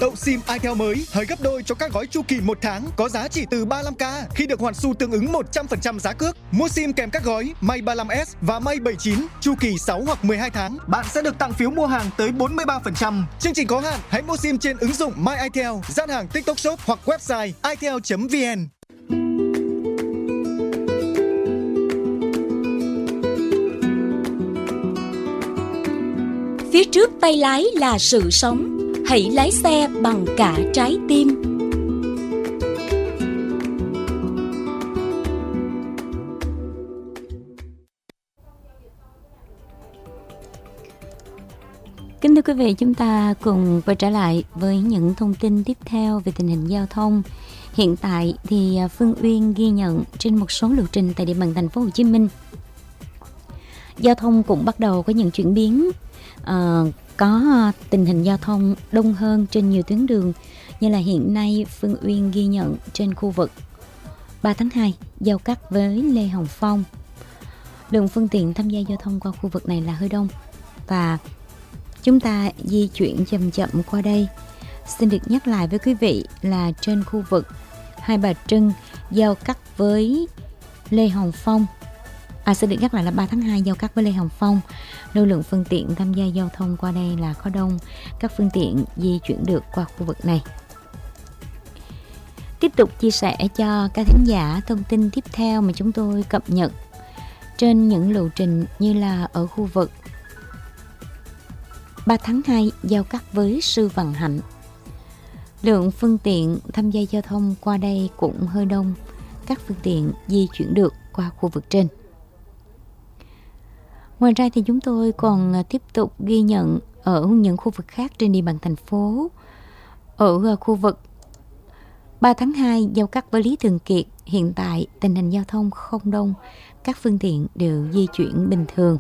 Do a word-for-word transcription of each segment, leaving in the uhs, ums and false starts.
Tậu SIM itel mới hời gấp đôi cho các gói chu kỳ một tháng có giá chỉ từ ba mươi lăm k khi được hoàn xu tương ứng một trăm phần trăm giá cước. Mua SIM kèm các gói Mate ba mươi lăm S và Mate bảy mươi chín chu kỳ sáu hoặc mười hai tháng, bạn sẽ được tặng phiếu mua hàng tới bốn mươi ba phần trăm. Chương trình có hạn, hãy mua SIM trên ứng dụng My itel, gian hàng TikTok Shop hoặc website itel chấm vn. Phía trước tay lái là sự sống, hãy lái xe bằng cả trái tim. Kính thưa quý vị, chúng ta cùng quay trở lại với những thông tin tiếp theo về tình hình giao thông. Hiện tại thì Phương Uyên ghi nhận trên một số lộ trình tại địa bàn thành phố Hồ Chí Minh, giao thông cũng bắt đầu có những chuyển biến. Uh, có tình hình giao thông đông hơn trên nhiều tuyến đường, như là hiện nay Phương Uyên ghi nhận trên khu vực ba tháng hai giao cắt với Lê Hồng Phong. Lượng phương tiện tham gia giao thông qua khu vực này là hơi đông và chúng ta di chuyển chậm chậm qua đây. Xin được nhắc lại với quý vị là trên khu vực Hai Bà Trưng giao cắt với Lê Hồng Phong, À, xin được nhắc lại là ba tháng hai giao cắt với Lê Hồng Phong, lưu lượng phương tiện tham gia giao thông qua đây là có đông, các phương tiện di chuyển được qua khu vực này. Tiếp tục chia sẻ cho các thính giả thông tin tiếp theo mà chúng tôi cập nhật trên những lộ trình, như là ở khu vực ba tháng hai giao cắt với Sư Vạn Hạnh. Lượng phương tiện tham gia giao thông qua đây cũng hơi đông, các phương tiện di chuyển được qua khu vực trên. Ngoài ra thì chúng tôi còn tiếp tục ghi nhận ở những khu vực khác trên địa bàn thành phố. Ở khu vực ba tháng hai giao cắt với Lý Thường Kiệt, hiện tại tình hình giao thông không đông, các phương tiện đều di chuyển bình thường.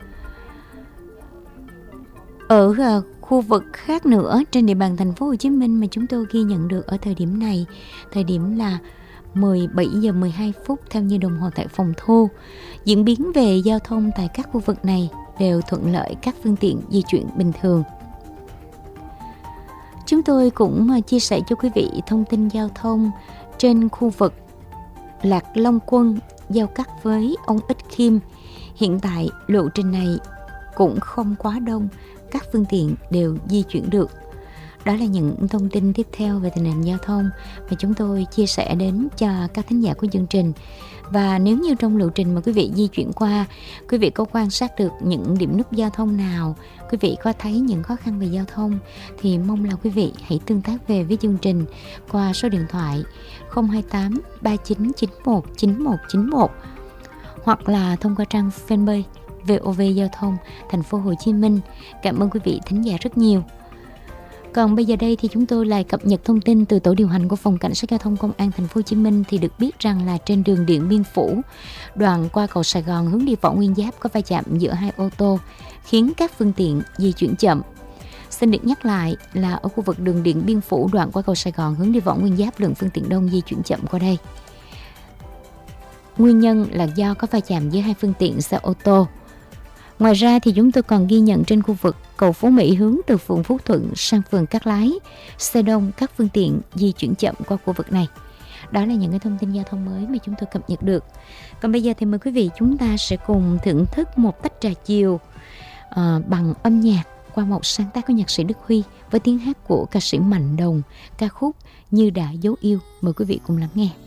Ở khu vực khác nữa trên địa bàn thành phố Hồ Chí Minh mà chúng tôi ghi nhận được ở thời điểm này, thời điểm là mười bảy giờ mười hai phút theo như đồng hồ tại phòng thu. Diễn biến về giao thông tại các khu vực này đều thuận lợi, các phương tiện di chuyển bình thường. Chúng tôi cũng chia sẻ cho quý vị thông tin giao thông trên khu vực Lạc Long Quân giao cắt với ông Ích Khiêm. Hiện tại lộ trình này cũng không quá đông, các phương tiện đều di chuyển được. Đó là những thông tin tiếp theo về tình hình giao thông mà chúng tôi chia sẻ đến cho các thính giả của chương trình. Và nếu như trong lộ trình mà quý vị di chuyển qua, quý vị có quan sát được những điểm nút giao thông nào, quý vị có thấy những khó khăn về giao thông, thì mong là quý vị hãy tương tác về với chương trình qua số điện thoại không hai tám ba chín chín một chín một chín một hoặc là thông qua trang fanpage vê o vê Giao thông Thành phố Hồ Chí Minh. Cảm ơn quý vị thính giả rất nhiều. Còn bây giờ đây thì chúng tôi lại cập nhật thông tin từ tổ điều hành của Phòng Cảnh sát Giao thông Công an Thành phố Hồ Chí Minh. Thì được biết rằng là trên đường Điện Biên Phủ, đoạn qua cầu Sài Gòn hướng đi Võ Nguyên Giáp có va chạm giữa hai ô tô khiến các phương tiện di chuyển chậm. Xin được nhắc lại là ở khu vực đường Điện Biên Phủ, đoạn qua cầu Sài Gòn hướng đi Võ Nguyên Giáp, lượng phương tiện đông di chuyển chậm qua đây. Nguyên nhân là do có va chạm giữa hai phương tiện xe ô tô. Ngoài ra thì chúng tôi còn ghi nhận trên khu vực cầu Phú Mỹ hướng từ phường Phú Thuận sang phường Cát Lái, xe đông, các phương tiện di chuyển chậm qua khu vực này. Đó là những cái thông tin giao thông mới mà chúng tôi cập nhật được. Còn bây giờ thì mời quý vị chúng ta sẽ cùng thưởng thức một tách trà chiều uh, bằng âm nhạc qua một sáng tác của nhạc sĩ Đức Huy với tiếng hát của ca sĩ Mạnh Đồng, ca khúc Như Đã Dấu Yêu. Mời quý vị cùng lắng nghe.